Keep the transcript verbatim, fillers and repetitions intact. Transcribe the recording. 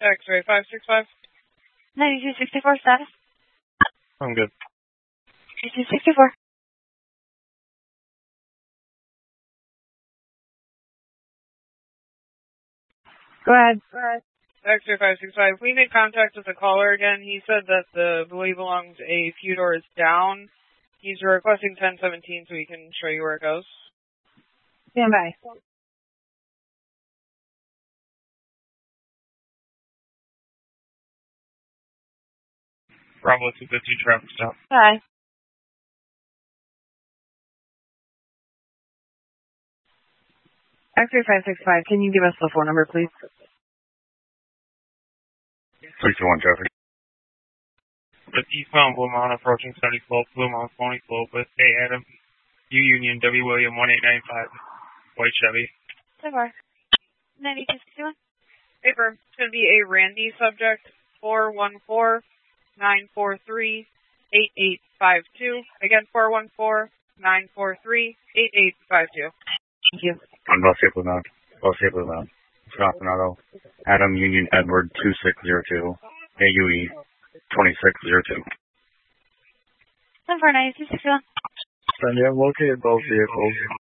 X-ray five six five. ninety-two sixty-four status. I'm good. ninety-two sixty-four. Go ahead. Go ahead. X-ray five six five. We made contact with the caller again. He said that the buoy belongs a few doors down. He's requesting ten seventeen so he can show you where it goes. Stand by. Bravo two fifty traffic stop. Bye. X-ray five six five, can you give us the phone number, please? three two one traffic. With eastbound Blue Mountain approaching Sunny Slope, Blue Mountain Pony Slope with A. Adam, U Union, W. William one eight nine five, white Chevy. So far. ninety-two sixty-one. Paper. It's going to be a Randy subject, four one four, nine four three, eight eight five two. Again, four one four, nine four three, eight eight five two. Thank you. On Bus Blue Mountain. Bus Blue Mountain. Wisconsin Auto. Adam Union Edward two six zero two. A U E twenty-six zero two. So far, ninety-two sixty-one. Send you have located both vehicles.